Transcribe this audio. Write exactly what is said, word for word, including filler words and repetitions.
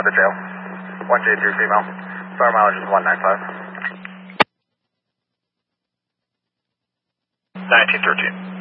uh, the jail. one J three female. Fire mileage is one nine five. nineteen thirteen.